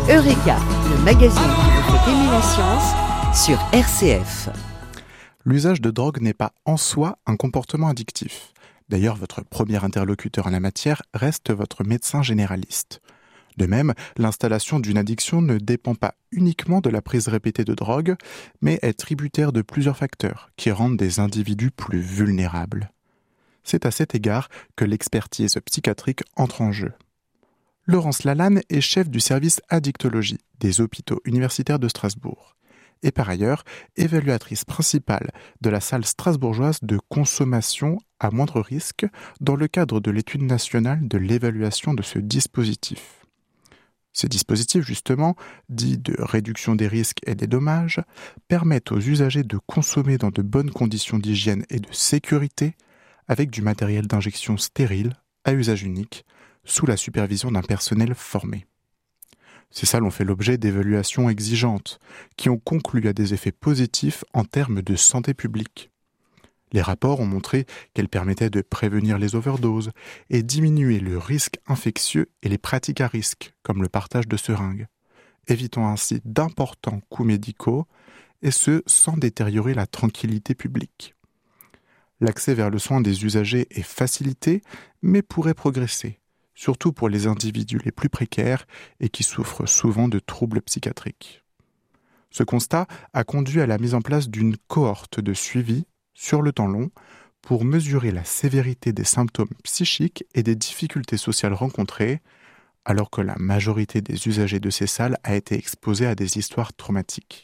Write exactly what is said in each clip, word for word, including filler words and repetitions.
Eureka, le magazine qui vous fait aimer la science sur R C F. L'usage de drogue n'est pas en soi un comportement addictif. D'ailleurs, votre premier interlocuteur en la matière reste votre médecin généraliste. De même, l'installation d'une addiction ne dépend pas uniquement de la prise répétée de drogue, mais est tributaire de plusieurs facteurs qui rendent des individus plus vulnérables. C'est à cet égard que l'expertise psychiatrique entre en jeu. Laurence Lalanne est chef du service addictologie des hôpitaux universitaires de Strasbourg et par ailleurs évaluatrice principale de la salle strasbourgeoise de consommation à moindre risque dans le cadre de l'étude nationale de l'évaluation de ce dispositif. Ces dispositifs, justement, dits de réduction des risques et des dommages, permettent aux usagers de consommer dans de bonnes conditions d'hygiène et de sécurité avec du matériel d'injection stérile, à usage unique, sous la supervision d'un personnel formé. Ces salles ont fait l'objet d'évaluations exigeantes, qui ont conclu à des effets positifs en termes de santé publique. Les rapports ont montré qu'elles permettaient de prévenir les overdoses et diminuer le risque infectieux et les pratiques à risque, comme le partage de seringues, évitant ainsi d'importants coûts médicaux, et ce, sans détériorer la tranquillité publique. L'accès vers le soin des usagers est facilité, mais pourrait progresser, surtout pour les individus les plus précaires et qui souffrent souvent de troubles psychiatriques. Ce constat a conduit à la mise en place d'une cohorte de suivi sur le temps long pour mesurer la sévérité des symptômes psychiques et des difficultés sociales rencontrées, alors que la majorité des usagers de ces salles a été exposée à des histoires traumatiques.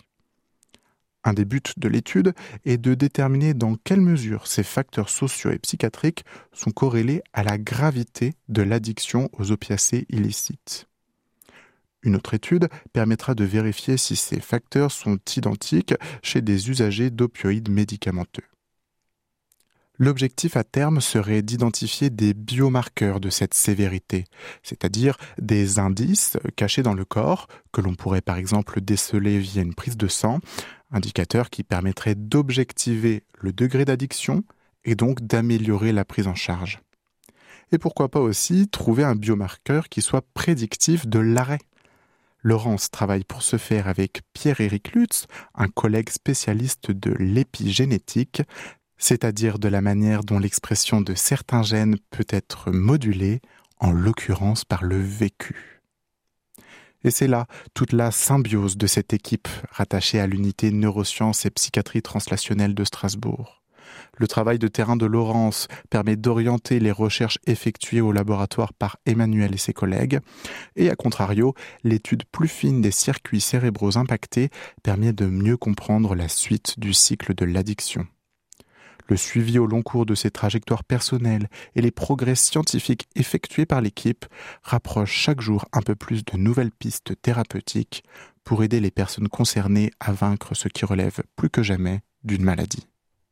Un des buts de l'étude est de déterminer dans quelle mesure ces facteurs sociaux et psychiatriques sont corrélés à la gravité de l'addiction aux opiacés illicites. Une autre étude permettra de vérifier si ces facteurs sont identiques chez des usagers d'opioïdes médicamenteux. L'objectif à terme serait d'identifier des biomarqueurs de cette sévérité, c'est-à-dire des indices cachés dans le corps, que l'on pourrait par exemple déceler via une prise de sang, indicateur qui permettrait d'objectiver le degré d'addiction et donc d'améliorer la prise en charge. Et pourquoi pas aussi trouver un biomarqueur qui soit prédictif de l'arrêt. Laurence travaille pour ce faire avec Pierre-Éric Lutz, un collègue spécialiste de l'épigénétique, c'est-à-dire de la manière dont l'expression de certains gènes peut être modulée, en l'occurrence par le vécu. Et c'est là toute la symbiose de cette équipe rattachée à l'unité neurosciences et psychiatrie translationnelle de Strasbourg. Le travail de terrain de Laurence permet d'orienter les recherches effectuées au laboratoire par Emmanuel et ses collègues, et à contrario, l'étude plus fine des circuits cérébraux impactés permet de mieux comprendre la suite du cycle de l'addiction. Le suivi au long cours de ces trajectoires personnelles et les progrès scientifiques effectués par l'équipe rapprochent chaque jour un peu plus de nouvelles pistes thérapeutiques pour aider les personnes concernées à vaincre ce qui relève plus que jamais d'une maladie.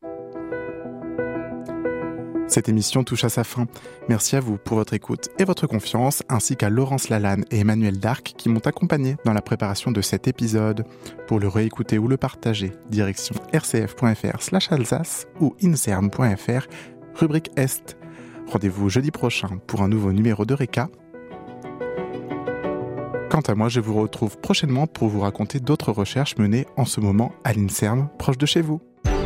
Cette émission touche à sa fin. Merci à vous pour votre écoute et votre confiance, ainsi qu'à Laurence Lalanne et Emmanuel Darc qui m'ont accompagné dans la préparation de cet épisode. Pour le réécouter ou le partager, direction rcf.fr slash Alsace ou inserm.fr, rubrique Est. Rendez-vous jeudi prochain pour un nouveau numéro d'Eureka. Quant à moi, je vous retrouve prochainement pour vous raconter d'autres recherches menées en ce moment à l'Inserm, proche de chez vous.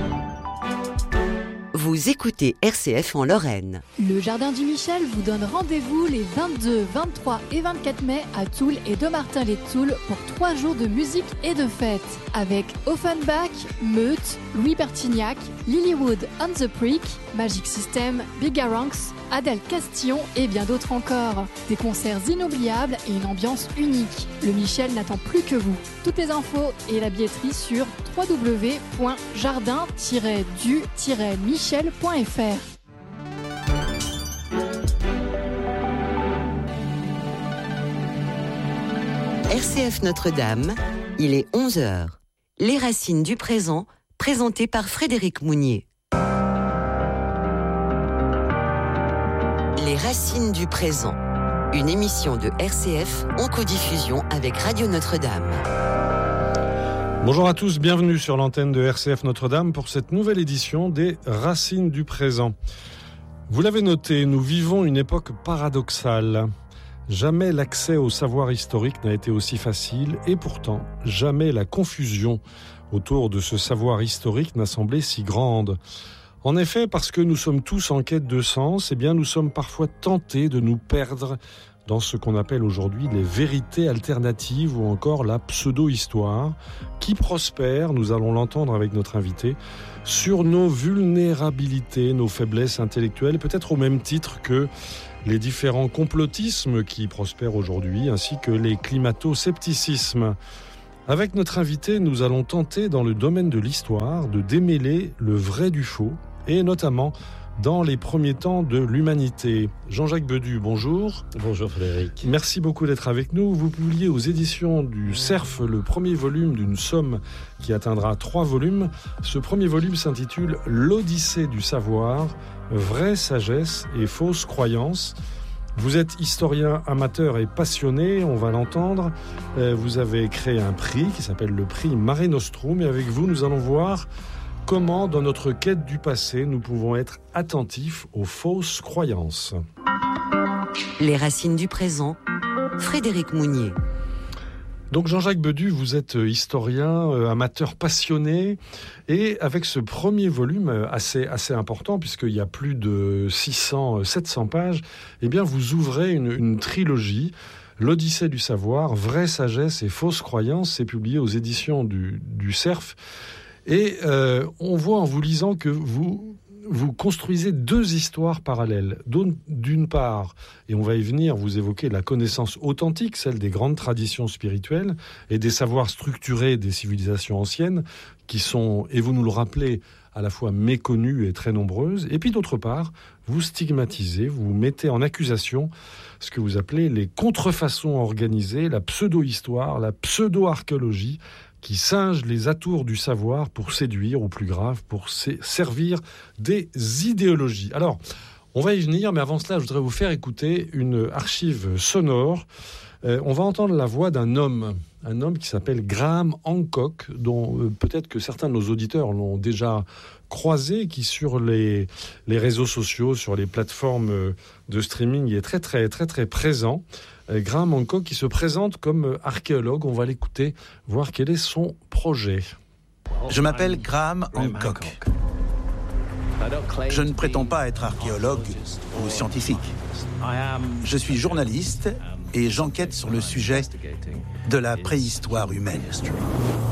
Vous écoutez R C F en Lorraine. Le Jardin du Michel vous donne rendez-vous les vingt-deux, vingt-trois et vingt-quatre mai à Toul et Dommartin-les-Toules pour trois jours de musique et de fête. Avec Offenbach, Meute, Louis Bertignac, Lilywood on the Creek, Magic System, Bigaranx, Adèle Castillon et bien d'autres encore. Des concerts inoubliables et une ambiance unique. Le Michel n'attend plus que vous. Toutes les infos et la billetterie sur w w w point jardin tiret du tiret michel point f r. R C F Notre-Dame, il est onze heures. Les racines du présent, présenté par Frédéric Mounier. Les racines du présent, une émission de R C F en codiffusion avec Radio Notre-Dame. Bonjour à tous, bienvenue sur l'antenne de R C F Notre-Dame pour cette nouvelle édition des Racines du présent. Vous l'avez noté, nous vivons une époque paradoxale. Jamais l'accès au savoir historique n'a été aussi facile et pourtant, jamais la confusion autour de ce savoir historique n'a semblé si grande. En effet, parce que nous sommes tous en quête de sens, eh bien nous sommes parfois tentés de nous perdre dans ce qu'on appelle aujourd'hui les vérités alternatives ou encore la pseudo-histoire, qui prospère, nous allons l'entendre avec notre invité, sur nos vulnérabilités, nos faiblesses intellectuelles, peut-être au même titre que les différents complotismes qui prospèrent aujourd'hui, ainsi que les climato-scepticismes. Avec notre invité, nous allons tenter, dans le domaine de l'histoire, de démêler le vrai du faux, et notamment dans les premiers temps de l'humanité. Jean-Jacques Bedu, bonjour. Bonjour Frédéric. Merci beaucoup d'être avec nous. Vous publiez aux éditions du Cerf le premier volume d'une somme qui atteindra trois volumes. Ce premier volume s'intitule « L'Odyssée du savoir, vraie sagesse et fausse croyance ». Vous êtes historien amateur et passionné, on va l'entendre. Vous avez créé un prix qui s'appelle le prix Mare Nostrum. Et avec vous, nous allons voir comment, dans notre quête du passé, nous pouvons être attentifs aux fausses croyances. Les racines du présent, Frédéric Mounier. Donc Jean-Jacques Bedu, vous êtes historien, euh, amateur passionné, et avec ce premier volume assez, assez important, puisqu'il y a plus de six cents, sept cents pages, eh bien vous ouvrez une, une trilogie, L'Odyssée du savoir, vraie sagesse et fausse croyance. C'est publié aux éditions du, du Cerf. Et euh, on voit en vous lisant que vous, vous construisez deux histoires parallèles. D'une part, et on va y venir, vous évoquez la connaissance authentique, celle des grandes traditions spirituelles et des savoirs structurés des civilisations anciennes, qui sont, et vous nous le rappelez, à la fois méconnues et très nombreuses. Et puis d'autre part, vous stigmatisez, vous mettez en accusation ce que vous appelez les contrefaçons organisées, la pseudo-histoire, la pseudo-archéologie, qui singe les atours du savoir pour séduire, ou plus grave, pour servir des idéologies. Alors, on va y venir, mais avant cela, je voudrais vous faire écouter une archive sonore. Euh, on va entendre la voix d'un homme, un homme qui s'appelle Graham Hancock, dont euh, peut-être que certains de nos auditeurs l'ont déjà croisé, qui sur les, les réseaux sociaux, sur les plateformes de streaming, est très très très très présent. Euh, Graham Hancock qui se présente comme archéologue. On va l'écouter, voir quel est son projet. Je m'appelle Graham Hancock. Je ne prétends pas être archéologue ou scientifique. Je suis journaliste et j'enquête sur le sujet de la préhistoire humaine.